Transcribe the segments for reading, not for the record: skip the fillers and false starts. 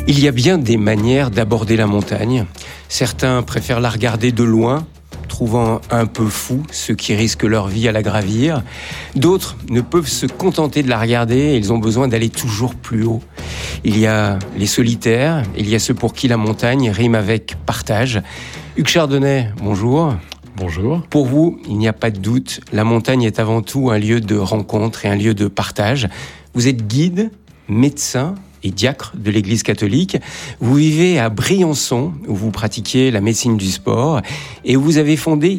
Il y a bien des manières d'aborder la montagne. Certains préfèrent la regarder de loin, trouvant un peu fou ceux qui risquent leur vie à la gravir. D'autres ne peuvent se contenter de la regarder et ils ont besoin d'aller toujours plus haut. Il y a les solitaires, il y a ceux pour qui la montagne rime avec partage. Hugues Chardonnay, bonjour. Bonjour. Pour vous, il n'y a pas de doute, la montagne est avant tout un lieu de rencontre et un lieu de partage. Vous êtes guide, médecin et diacre de l'Église catholique. Vous vivez à Briançon, où vous pratiquez la médecine du sport, et où vous avez fondé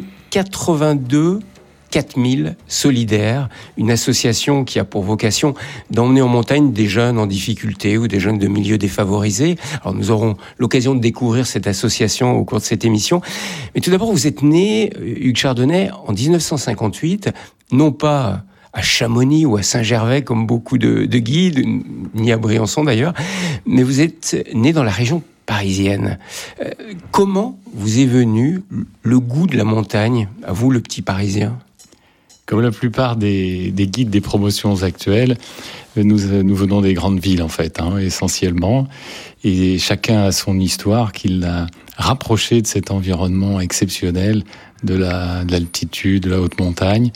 82 4000 solidaires, une association qui a pour vocation d'emmener en montagne des jeunes en difficulté ou des jeunes de milieux défavorisés. Alors nous aurons l'occasion de découvrir cette association au cours de cette émission. Mais tout d'abord, vous êtes né, Hugues Chardonnay, en 1958, non pas à Chamonix ou à Saint-Gervais comme beaucoup de guides, ni à Briançon d'ailleurs, mais vous êtes né dans la région parisienne. Comment vous est venu le goût de la montagne, à vous le petit Parisien ? Comme la plupart des guides des promotions actuelles, nous venons des grandes villes en fait, essentiellement, et chacun a son histoire qui l'a rapproché de cet environnement exceptionnel de l'altitude, de la haute montagne.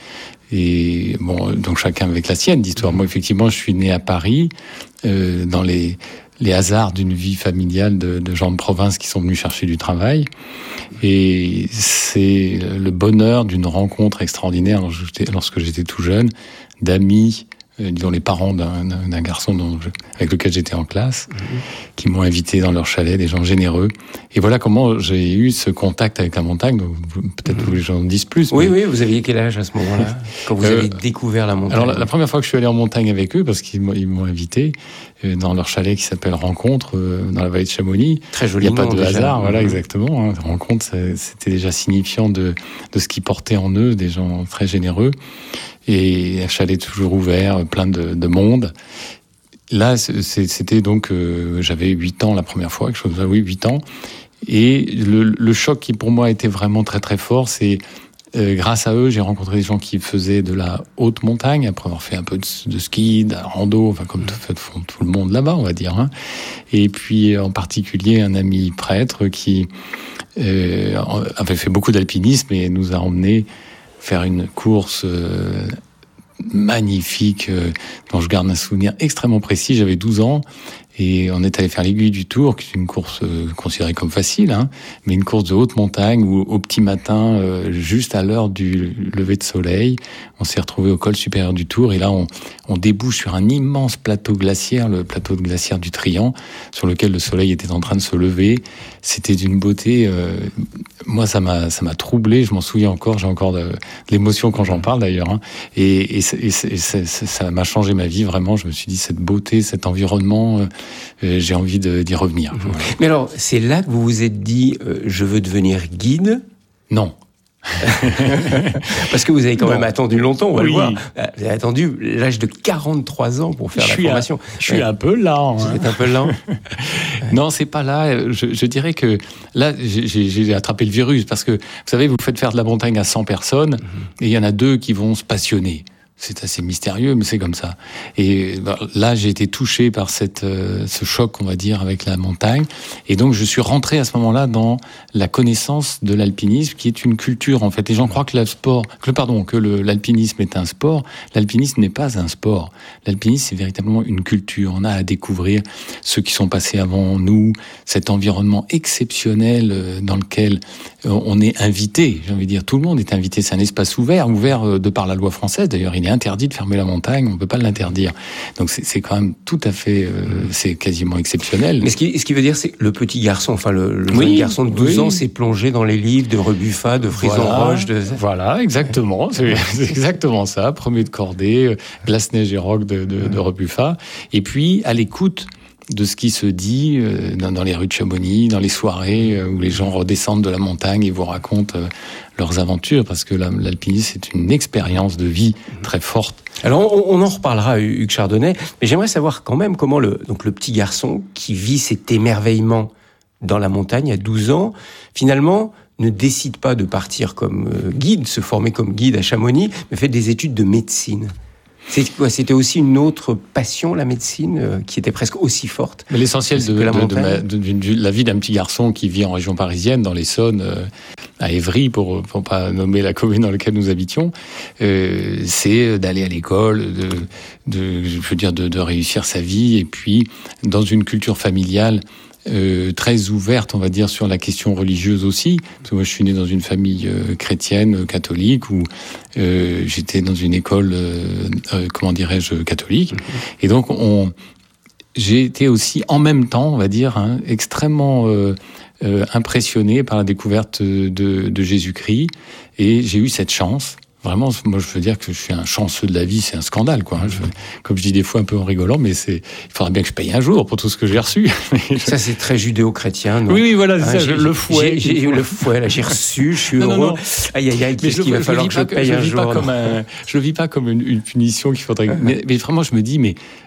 Et bon, donc chacun avec la sienne d'histoire. Moi, effectivement, je suis né à Paris, dans les hasards d'une vie familiale de gens de province qui sont venus chercher du travail. Et c'est le bonheur d'une rencontre extraordinaire lorsque j'étais tout jeune, d'amis, disons les parents d'un garçon avec lequel j'étais en classe, qui m'ont invité dans leur chalet, des gens généreux. Et voilà comment j'ai eu ce contact avec la montagne. Donc, peut-être que les gens en disent plus. Oui, vous aviez quel âge à ce moment-là, quand vous avez découvert la montagne? Alors, la première fois que je suis allé en montagne avec eux, parce qu'ils m'ont invité dans leur chalet qui s'appelle Rencontre, dans la vallée de Chamonix. Très joli. Il n'y a pas de hasard, voilà, exactement. Rencontre, c'était déjà signifiant de ce qu'ils portaient en eux, des gens très généreux. Et un chalet toujours ouvert, plein de monde. Là, c'était donc, j'avais 8 ans la première fois, quelque chose comme ça, 8 ans. Et le choc qui pour moi était vraiment très très fort, c'est grâce à eux, j'ai rencontré des gens qui faisaient de la haute montagne, après avoir fait un peu de ski, de la rando, enfin comme font tout le monde là-bas, on va dire. Et puis en particulier un ami prêtre qui avait fait beaucoup d'alpinisme et nous a emmenés faire une course magnifique dont je garde un souvenir extrêmement précis. J'avais 12 ans et on est allé faire l'Aiguille du Tour, qui est une course considérée comme facile, mais une course de haute montagne où au petit matin, juste à l'heure du lever de soleil, on s'est retrouvé au col supérieur du Tour et là on débouche sur un immense plateau glaciaire, le plateau de glaciaire du Trian, sur lequel le soleil était en train de se lever. C'était d'une beauté, moi ça m'a troublé, je m'en souviens encore, j'ai encore de l'émotion quand j'en parle d'ailleurs, et ça m'a changé ma vie vraiment. Je me suis dit, cette beauté, cet environnement, j'ai envie d'y revenir. Mais alors, c'est là que vous vous êtes dit, je veux devenir guide? Non. Parce que vous avez quand même attendu longtemps, on va le voir. Vous avez attendu l'âge de 43 ans pour faire la formation. Je suis un peu lent. Vous êtes un peu lent. Non, c'est pas là. Je dirais que là, j'ai attrapé le virus parce que, vous savez, vous faites faire de la montagne à 100 personnes et il y en a 2 qui vont se passionner. C'est assez mystérieux, mais c'est comme ça. Et là, j'ai été touché par ce choc, on va dire, avec la montagne. Et donc, je suis rentré à ce moment-là dans la connaissance de l'alpinisme, qui est une culture, en fait. Les gens croient que l'alpinisme est un sport. L'alpinisme n'est pas un sport. L'alpinisme, c'est véritablement une culture. On a à découvrir ceux qui sont passés avant nous, cet environnement exceptionnel dans lequel on est invité. J'ai envie de dire, tout le monde est invité. C'est un espace ouvert de par la loi française. D'ailleurs, il est interdit de fermer la montagne, on ne peut pas l'interdire. Donc c'est quand même tout à fait, c'est quasiment exceptionnel. Mais ce qui veut dire, c'est le petit garçon, enfin le jeune garçon de 12 ans s'est plongé dans les livres de Rebuffat, de Frison-Roche. Voilà, exactement, c'est exactement ça. Premier de cordée, Glace-Neige et Roc de Rebuffat. Et puis, à l'écoute de ce qui se dit dans les rues de Chamonix, dans les soirées où les gens redescendent de la montagne et vous racontent leurs aventures, parce que l'alpinisme, c'est une expérience de vie très forte. Alors, on en reparlera, Hugues Chardonnay, mais j'aimerais savoir quand même comment le petit garçon qui vit cet émerveillement dans la montagne à 12 ans, finalement, ne décide pas de partir comme guide, se former comme guide à Chamonix, mais fait des études de médecine. C'était aussi une autre passion, la médecine, qui était presque aussi forte. Mais l'essentiel de la vie d'un petit garçon qui vit en région parisienne, dans l'Essonne, à Évry, pour pas nommer la commune dans laquelle nous habitions, c'est d'aller à l'école, de réussir sa vie, et puis dans une culture familiale très ouverte, on va dire, sur la question religieuse aussi. Parce que moi, je suis né dans une famille chrétienne, catholique, où j'étais dans une école, catholique. Et donc, j'ai été aussi, en même temps, on va dire, extrêmement impressionné par la découverte de Jésus-Christ. Et j'ai eu cette chance. Vraiment, moi, je veux dire que je suis un chanceux de la vie, c'est un scandale, quoi. Comme je dis des fois un peu en rigolant, mais il faudra bien que je paye un jour pour tout ce que j'ai reçu. Ça, c'est très judéo-chrétien, non? Oui, voilà, c'est ça, le fouet. J'ai eu le fouet, là, j'ai reçu, je suis heureux. Non. Aïe, qu'est-ce qu'il va falloir que je paye un jour? Je le vis pas comme une punition qu'il faudrait. Mais vraiment, je me dis,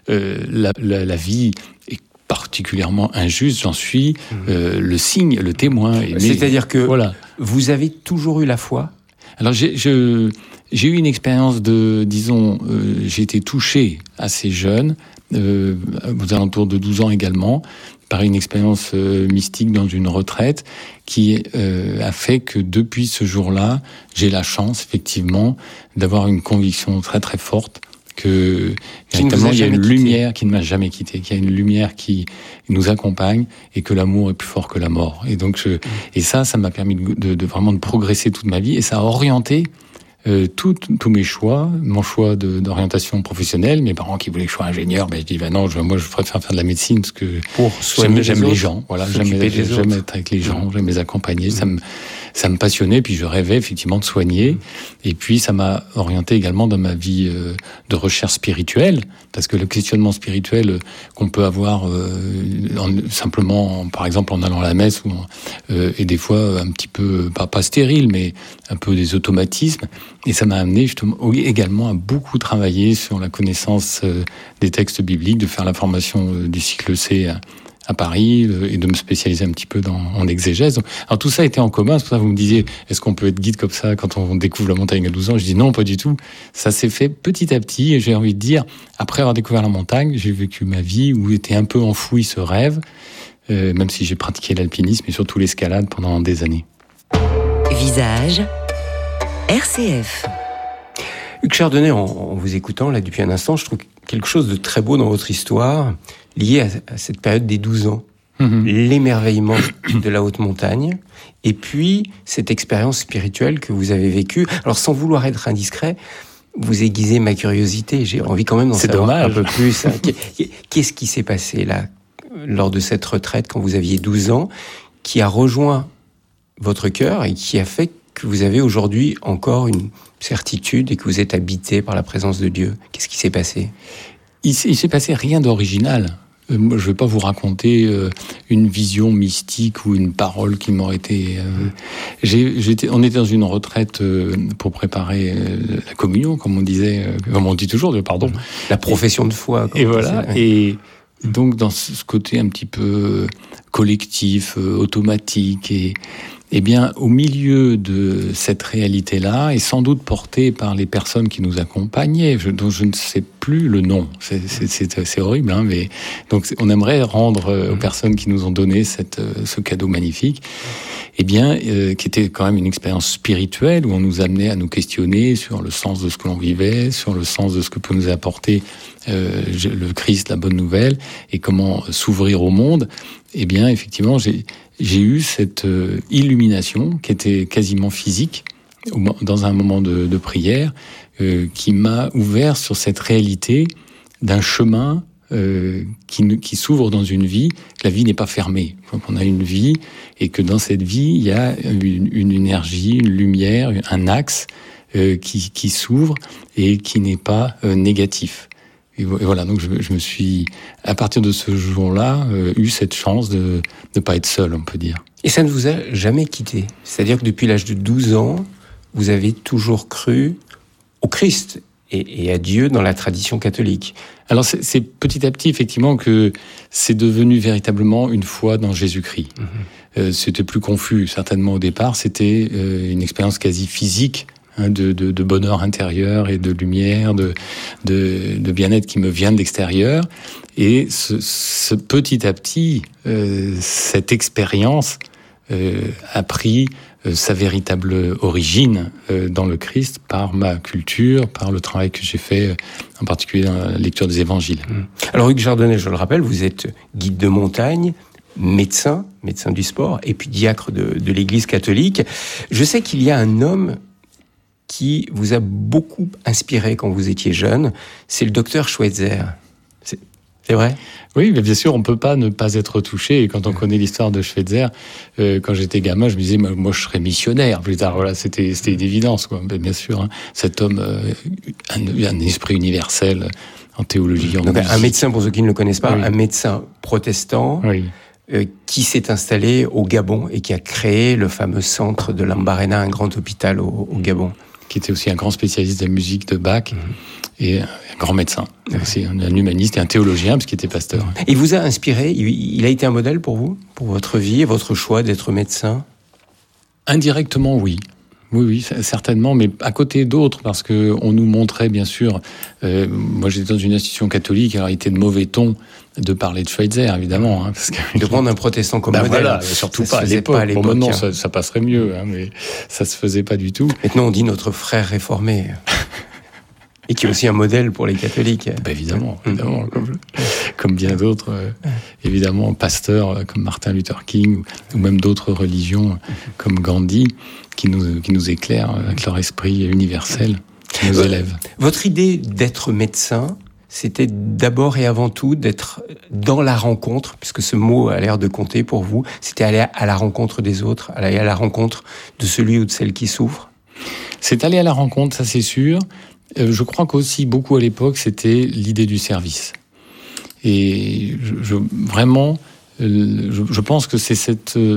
la vie est particulièrement injuste, j'en suis le signe, le témoin. C'est-à-dire que vous avez toujours eu la foi? Alors j'ai eu une expérience j'ai été touché assez jeune, aux alentours de 12 ans également, par une expérience mystique dans une retraite qui a fait que depuis ce jour-là, j'ai la chance effectivement d'avoir une conviction très très forte que véritablement il y a une lumière qui ne m'a jamais quitté, qu'il y a une lumière qui nous accompagne et que l'amour est plus fort que la mort. Et donc ça m'a permis de vraiment de progresser toute ma vie, et ça a orienté tous mes choix, mon choix d'orientation professionnelle. Mes parents qui voulaient que je sois ingénieur, je dis non, moi je préfère faire de la médecine parce que j'aime les gens, voilà, j'aime être avec les gens, j'aime les accompagner, ça me passionnait, puis je rêvais effectivement de soigner. Et puis ça m'a orienté également dans ma vie de recherche spirituelle, parce que le questionnement spirituel qu'on peut avoir simplement, par exemple, en allant à la messe, et des fois un petit peu, pas stérile, mais un peu des automatismes. Et ça m'a amené justement également à beaucoup travailler sur la connaissance des textes bibliques, de faire la formation du cycle C à Paris, et de me spécialiser un petit peu en exégèse. Alors tout ça était en commun. C'est pour ça que vous me disiez, est-ce qu'on peut être guide comme ça quand on découvre la montagne à 12 ans? Je dis non, pas du tout. Ça s'est fait petit à petit, et j'ai envie de dire, après avoir découvert la montagne, j'ai vécu ma vie où était un peu enfoui ce rêve, même si j'ai pratiqué l'alpinisme et surtout l'escalade pendant des années. Visage RCF. Hugues Chardonnay, en vous écoutant là depuis un instant, je trouve quelque chose de très beau dans votre histoire, lié à cette période des 12 ans. L'émerveillement de la haute montagne, et puis cette expérience spirituelle que vous avez vécue. Alors, sans vouloir être indiscret, vous aiguisez ma curiosité. J'ai envie quand même d'en savoir un peu plus. Qu'est-ce qui s'est passé là, lors de cette retraite, quand vous aviez 12 ans, qui a rejoint votre cœur et qui a fait que vous avez aujourd'hui encore une certitude et que vous êtes habité par la présence de Dieu? Qu'est-ce qui s'est passé? Il s'est passé rien d'original. Je ne vais pas vous raconter une vision mystique ou une parole qui m'aurait été... on était dans une retraite pour préparer la communion, comme on disait, comme on dit toujours, pardon. La profession de foi. Et voilà. Et donc, dans ce côté un petit peu collectif, automatique, et bien, au milieu de cette réalité-là, et sans doute portée par les personnes qui nous accompagnaient, dont je ne sais plus le nom, c'est horrible, mais donc on aimerait rendre aux personnes qui nous ont donné ce cadeau magnifique, qui était quand même une expérience spirituelle où on nous amenait à nous questionner sur le sens de ce que l'on vivait, sur le sens de ce que peut nous apporter le Christ, la bonne nouvelle, et comment s'ouvrir au monde. Eh bien, effectivement, j'ai eu cette illumination qui était quasiment physique dans un moment de prière, qui m'a ouvert sur cette réalité d'un chemin qui s'ouvre dans une vie, que la vie n'est pas fermée. On a une vie, et que dans cette vie, il y a une énergie, une lumière, un axe qui s'ouvre et qui n'est pas négatif. Et voilà, donc je me suis, à partir de ce jour-là, eu cette chance de ne pas être seul, on peut dire. Et ça ne vous a jamais quitté? C'est-à-dire que depuis l'âge de 12 ans, vous avez toujours cru au Christ et à Dieu dans la tradition catholique. Alors c'est petit à petit, effectivement, que c'est devenu véritablement une foi dans Jésus-Christ. C'était plus confus, certainement, au départ. C'était une expérience quasi physique, de bonheur intérieur et de lumière, de bien-être qui me vient de l'extérieur. Et ce petit à petit, cette expérience a pris sa véritable origine dans le Christ par ma culture, par le travail que j'ai fait, en particulier dans la lecture des évangiles. Alors Hugues Chardonnet, je le rappelle, vous êtes guide de montagne, médecin du sport, et puis diacre de l'Église catholique. Je sais qu'il y a un homme qui vous a beaucoup inspiré quand vous étiez jeune, c'est le docteur Schweitzer. C'est vrai ? Oui, mais bien sûr, on peut pas ne pas être touché. Et quand on connaît l'histoire de Schweitzer, quand j'étais gamin, je me disais, moi, je serais missionnaire plus tard. Voilà, c'était une évidence, quoi. Mais bien sûr, hein, cet homme, un esprit universel en théologie. Donc, un médecin, pour ceux qui ne le connaissent pas, un médecin protestant. Oui. Qui s'est installé au Gabon et qui a créé le fameux centre de Lambaréné, un grand hôpital au Gabon. Qui était aussi un grand spécialiste de la musique de Bach et un grand médecin. C'est un humaniste et un théologien, parce qu'il était pasteur. Il vous a inspiré, il a été un modèle pour vous, pour votre vie et votre choix d'être médecin ? Indirectement, oui. Oui, certainement, mais à côté d'autres, parce que on nous montrait, bien sûr, moi j'étais dans une institution catholique, alors il était de mauvais ton de parler de Schweitzer, évidemment. Hein, parce que, de prendre un protestant comme modèle. Voilà, surtout pas à l'époque. Bon, maintenant, ça passerait mieux, hein, mais ça se faisait pas du tout. Maintenant, on dit notre frère réformé. Et qui est aussi un modèle pour les catholiques. Évidemment, comme bien d'autres, évidemment, pasteurs comme Martin Luther King, ou même d'autres religions comme Gandhi, qui nous éclairent avec leur esprit universel, qui nous élèvent. Votre idée d'être médecin, c'était d'abord et avant tout d'être dans la rencontre, puisque ce mot a l'air de compter pour vous, c'était aller à la rencontre des autres, aller à la rencontre de celui ou de celle qui souffre. C'est aller à la rencontre, ça c'est sûr. Je crois qu'aussi beaucoup à l'époque, c'était l'idée du service. Et vraiment, je pense que c'est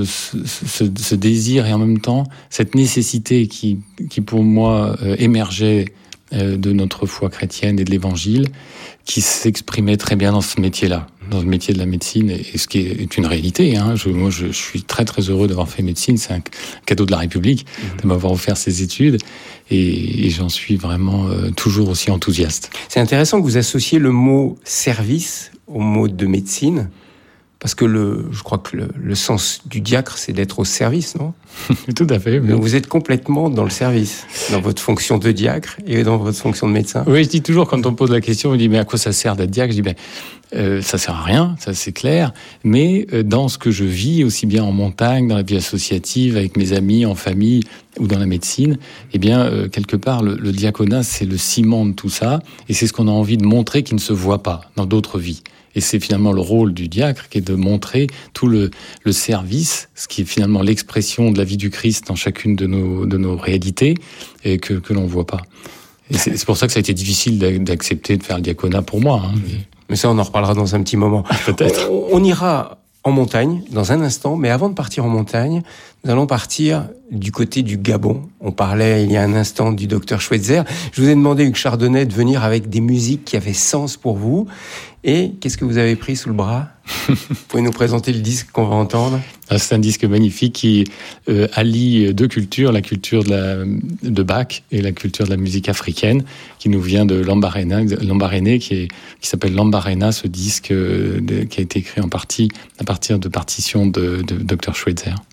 ce désir et en même temps cette nécessité qui pour moi émergeait de notre foi chrétienne et de l'Évangile, qui s'exprimait très bien dans ce métier-là, dans le métier de la médecine, et ce qui est une réalité. Hein. Moi, je suis très très heureux d'avoir fait médecine. C'est un cadeau de la République de m'avoir offert ces études, et j'en suis vraiment toujours aussi enthousiaste. C'est intéressant que vous associez le mot service au mot de médecine. Parce que je crois que le sens du diacre, c'est d'être au service, non ? Tout à fait. Donc vous êtes complètement dans le service, dans votre fonction de diacre et dans votre fonction de médecin. Oui, je dis toujours, quand on me pose la question, on me dit, mais à quoi ça sert d'être diacre ? Je dis, ça sert à rien, ça c'est clair, mais dans ce que je vis, aussi bien en montagne, dans la vie associative, avec mes amis, en famille, ou dans la médecine, eh bien, quelque part, le diaconat, c'est le ciment de tout ça, et c'est ce qu'on a envie de montrer qui ne se voit pas dans d'autres vies. Et c'est finalement le rôle du diacre qui est de montrer tout le service, ce qui est finalement l'expression de la vie du Christ dans chacune de nos réalités, et que l'on ne voit pas. Et c'est pour ça que ça a été difficile d'accepter de faire le diaconat pour moi. Hein. Mais ça, on en reparlera dans un petit moment. Peut-être. On ira en montagne dans un instant, mais avant de partir en montagne, nous allons partir du côté du Gabon. On parlait il y a un instant du docteur Schweitzer. Je vous ai demandé, Hugues Chardonnet, de venir avec des musiques qui avaient sens pour vous. Et qu'est-ce que vous avez pris sous le bras ? Vous pouvez nous présenter le disque qu'on va entendre ? C'est un disque magnifique qui allie deux cultures, la culture de Bach et la culture de la musique africaine, qui nous vient de Lambaréné, qui s'appelle Lambaréna, ce disque qui a été écrit en partie à partir de partitions de Dr Schweitzer.